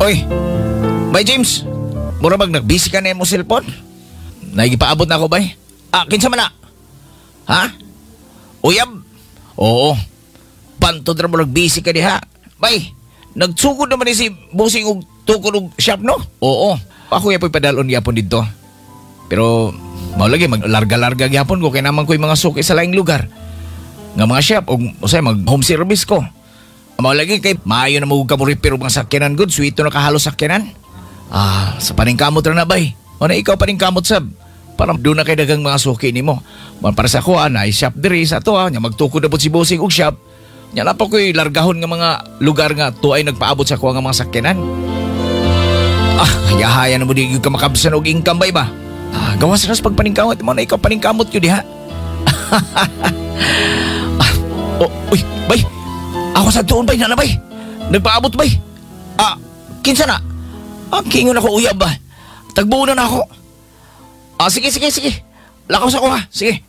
Oy, bay James. Mura bag nagbisi ka na mo cellphone? Nagipaabot na ako bay. Kinsa man na? Ha? Uyab? Oo. Pantod ra mo nagbisi ka diha. Bay, nagsugod naman ni si bossing og tukod og shop no? Oo. Ako yapoy padalon gyapon didto. Pero mao lagi maglarga-larga gyapon ko kay naman ko'y mga suki sa laing lugar. Nga mga shop og usay mag home service ko. Mao lagi kay maayo na mo ka mo repair og mga sakyanan good, suwito na kahalo sakyanan. Sa paningkamot ra na bay. O na ikaw paningkamot sab. Para doon na kay dagang mga suki nimo. Para sa ako na shop diri sa to nya magtukod na pud si bossing og shop. Nya na pa ko'y largahon nga mga lugar nga tuay nagpaabot sa ko nga mga sakyanan. Hayahaya na mo di ka makabsan og income bay ba? Gawas ras pagpaningkamot mo na ikaw paningkamot yun diha. Uy, bay. Ako sa tuon bay na bay. Nagpaabot bay. Kinsa na? Kingon ako uyab ba? Tagbuo na ako. Sige. Lakaw sa ko ha. Sige.